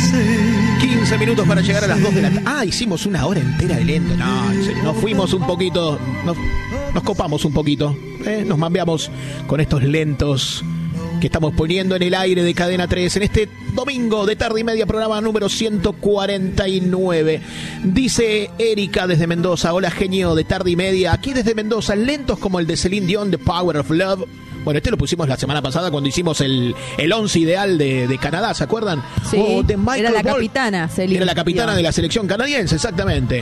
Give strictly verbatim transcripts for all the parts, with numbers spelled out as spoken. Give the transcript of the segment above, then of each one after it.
quince minutos para llegar a las dos de la tarde. Ah, hicimos una hora entera de lento. No, en serio, nos fuimos un poquito, nos, nos copamos un poquito, ¿eh? Nos mambeamos con estos lentos que estamos poniendo en el aire de Cadena tres en este domingo de tarde y media, programa número ciento cuarenta y nueve. Dice Erika desde Mendoza: hola genio de tarde y media, aquí desde Mendoza, lentos como el de Celine Dion, The Power of Love. Bueno, este lo pusimos la semana pasada cuando hicimos el, el once ideal de, de Canadá, ¿se acuerdan? Sí, o de Michael era la Bol- capitana, Celine Era la capitana Dion. de la selección canadiense, exactamente.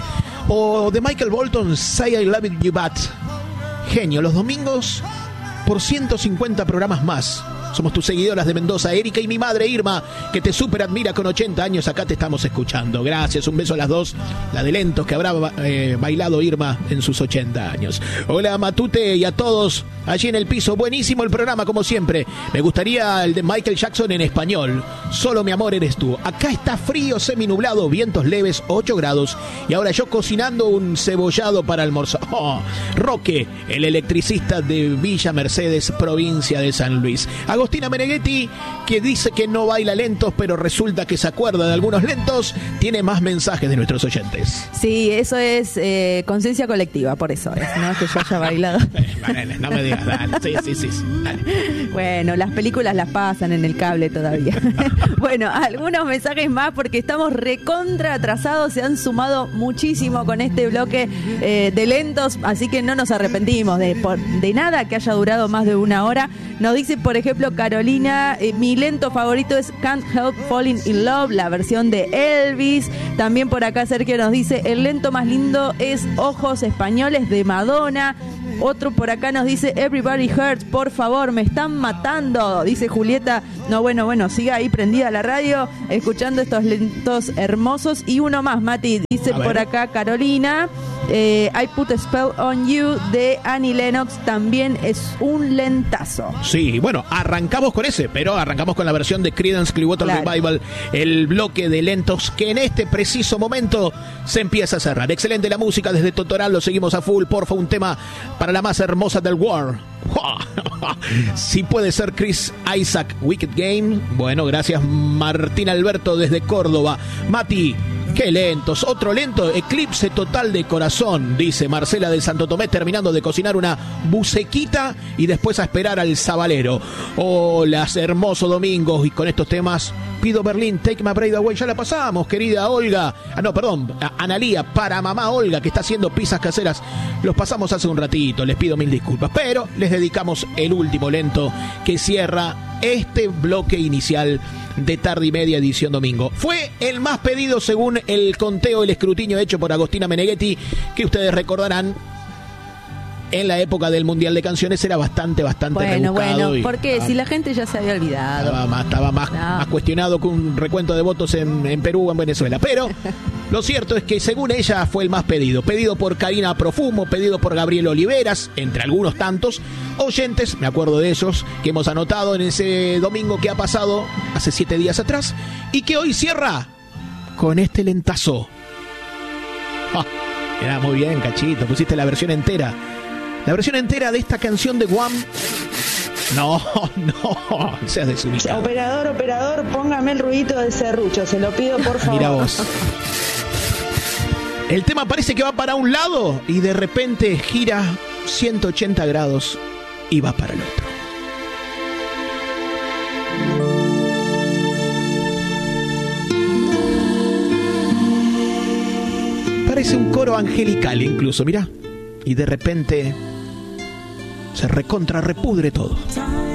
O de Michael Bolton, Say I Love You But. Genio, los domingos por ciento cincuenta programas más. Somos tus seguidoras de Mendoza, Erika, y mi madre Irma, que te súper admira con ochenta años. Acá te estamos escuchando. Gracias, un beso a las dos. La de lentos que habrá eh, bailado Irma en sus ochenta años. Hola Matute y a todos allí en el piso. Buenísimo el programa, como siempre. Me gustaría el de Michael Jackson en español. Solo mi amor eres tú. Acá está frío, seminublado, vientos leves, ocho grados. Y ahora yo cocinando un cebollado para almorzar. Oh, Roque, el electricista de Villa Mercedes, provincia de San Luis. Agostina Meneghetti, que dice que no baila lentos, pero resulta que se acuerda de algunos lentos, tiene más mensajes de nuestros oyentes. Sí, eso es eh, conciencia colectiva, por eso es, ¿no? Que yo haya bailado. Eh, no me digas, dale. Sí, sí, sí, sí, dale. Bueno, las películas las pasan en el cable todavía. Bueno, algunos mensajes más porque estamos recontra atrasados, se han sumado muchísimo con este bloque eh, de lentos, así que no nos arrepentimos de, por, de nada que haya durado más de una hora. Nos dice, por ejemplo, Carolina, eh, mi lento favorito es Can't Help Falling in Love, la versión de Elvis. También por acá Sergio nos dice, el lento más lindo es Ojos Españoles de Madonna. Otro por acá nos dice, Everybody Hurts, por favor, me están matando. Dice Julieta, no, bueno, bueno, siga ahí prendida la radio, escuchando estos lentos hermosos. Y uno más, Mati, dice por acá Carolina, eh, I Put a Spell on You de Annie Lennox, también es un lentazo. Sí, bueno, arrancamos con ese, pero arrancamos con la versión de Creedence Clearwater Claro. Revival, el bloque de lentos que en este preciso momento se empieza a cerrar. Excelente la música desde Totoral, lo seguimos a full. Porfa, un tema para la más hermosa del War. Si puede ser Chris Isaac, Wicked Game. Bueno, gracias Martín Alberto desde Córdoba. Mati, qué lentos, otro lento, eclipse total de corazón, dice Marcela de Santo Tomé, terminando de cocinar una bucequita y después a esperar al sabalero. Hola, hermoso domingo, y con estos temas pido Berlín, Take My Breath Away, ya la pasamos, querida Olga, ah no, perdón, Analía, para mamá Olga, que está haciendo pizzas caseras, los pasamos hace un ratito, les pido mil disculpas, pero les dedicamos el último lento que cierra este bloque inicial de tarde y media edición domingo. Fue el más pedido según el conteo, el escrutinio hecho por Agostina Meneghetti, que ustedes recordarán en la época del Mundial de Canciones era bastante, bastante Bueno, rebuscado. bueno, y ¿por qué? estaba, Si la gente ya se había olvidado. estaba más, estaba más, No. más cuestionado que un recuento de votos en, en Perú o en Venezuela. Pero lo cierto es que según ella fue el más pedido. Pedido por Karina Profumo, pedido por Gabriel Oliveras, entre algunos tantos oyentes, me acuerdo de esos, que hemos anotado en ese domingo que ha pasado hace siete días atrás y que hoy cierra con este lentazo. Ah, era muy bien, Cachito, pusiste la versión entera. La versión entera de esta canción de Guam. No, no, seas desubicado. Operador, operador, póngame el ruidito de serrucho, se lo pido por favor. Mira vos. El tema parece que va para un lado y de repente gira ciento ochenta grados y va para el otro. Parece un coro angelical incluso, mirá. Y de repente se recontra repudre todo.